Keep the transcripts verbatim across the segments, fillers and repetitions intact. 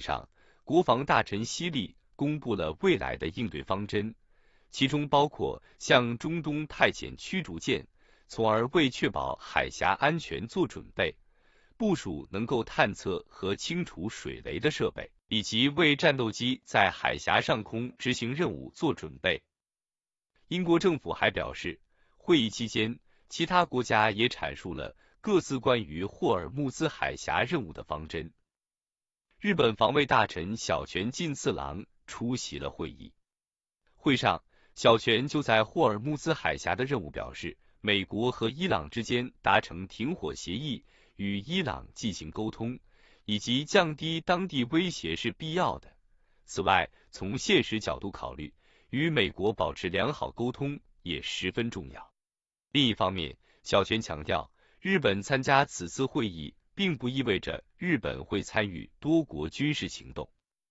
上，国防大臣希利公布了未来的应对方针，其中包括向中东派遣驱逐舰，从而为确保海峡安全做准备，部署能够探测和清除水雷的设备，以及为战斗机在海峡上空执行任务做准备。英国政府还表示，会议期间，其他国家也阐述了各自关于霍尔木兹海峡任务的方针。日本防卫大臣小泉进次郎出席了会议。会上，小泉就在霍尔木兹海峡的任务表示，美国和伊朗之间达成停火协议，与伊朗进行沟通，以及降低当地威胁是必要的。此外，从现实角度考虑，与美国保持良好沟通也十分重要。另一方面，小泉强调，日本参加此次会议并不意味着日本会参与多国军事行动。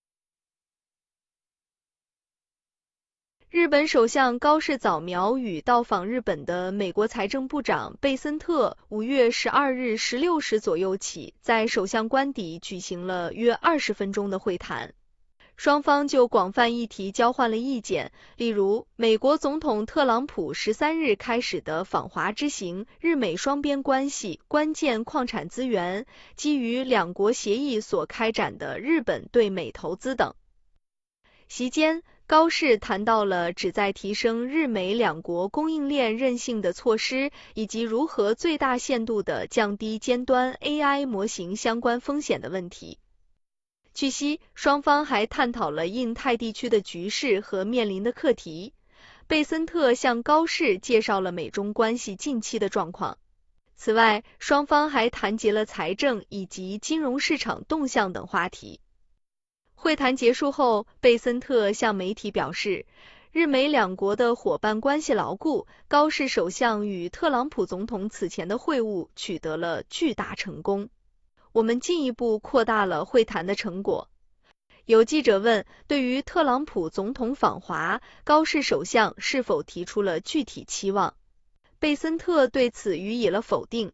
日本首相高市早苗与到访日本的美国财政部长贝森特五月十二日十六时左右起，在首相官邸举行了约二十分钟的会谈。双方就广泛议题交换了意见，例如美国总统特朗普十三日开始的访华之行、日美双边关系、关键矿产资源、基于两国协议所开展的日本对美投资等。席间，高市谈到了旨在提升日美两国供应链韧性的措施，以及如何最大限度地降低尖端 A I 模型相关风险的问题。据悉，双方还探讨了印太地区的局势和面临的课题。贝森特向高市介绍了美中关系近期的状况。此外，双方还谈及了财政以及金融市场动向等话题。会谈结束后，贝森特向媒体表示，日美两国的伙伴关系牢固，高市首相与特朗普总统此前的会晤取得了巨大成功。我们进一步扩大了会谈的成果。有记者问，对于特朗普总统访华，高市首相是否提出了具体期望？贝森特对此予以了否定。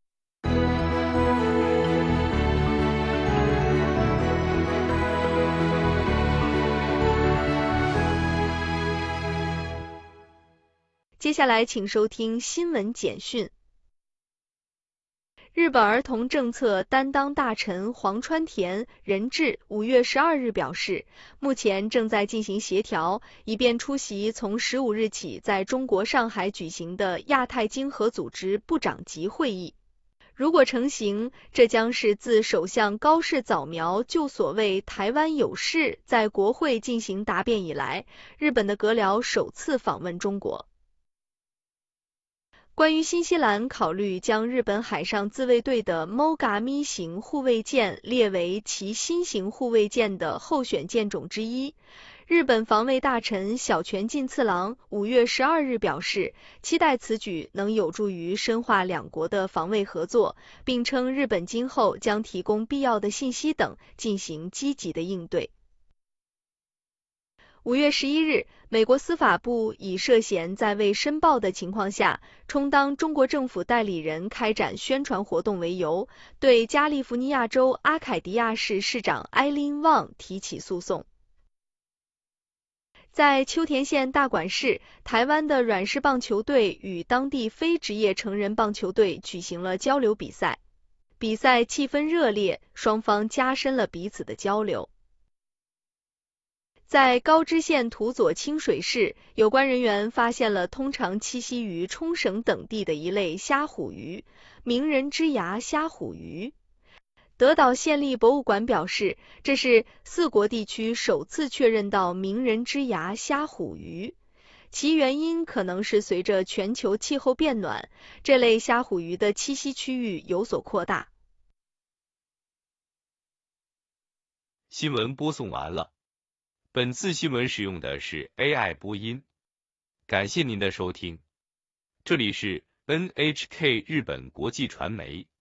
接下来请收听新闻简讯。日本儿童政策担当大臣黄川田仁志五月十二日表示，目前正在进行协调，以便出席从十五日起在中国上海举行的亚太经合组织部长级会议。如果成行，这将是自首相高市早苗就所谓台湾有事在国会进行答辩以来，日本的阁僚首次访问中国。关于新西兰考虑将日本海上自卫队的 Mogami 型护卫舰列为其新型护卫舰的候选舰种之一，日本防卫大臣小泉进次郎五月十二日表示，期待此举能有助于深化两国的防卫合作，并称日本今后将提供必要的信息等，进行积极的应对。五月十一日，美国司法部以涉嫌在未申报的情况下充当中国政府代理人开展宣传活动为由，对加利福尼亚州阿凯迪亚市市长埃琳·旺提起诉讼。在秋田县大馆市，台湾的软式棒球队与当地非职业成人棒球队举行了交流比赛，比赛气氛热烈，双方加深了彼此的交流。在高知县土佐清水市，有关人员发现了通常栖息于冲绳等地的一类虾虎鱼——名人之牙虾虎鱼。德岛县立博物馆表示，这是四国地区首次确认到名人之牙虾虎鱼，其原因可能是随着全球气候变暖，这类虾虎鱼的栖息区域有所扩大。 新闻播送完了。本次新闻使用的是 A I 播音，感谢您的收听。这里是 N H K 日本国际传媒。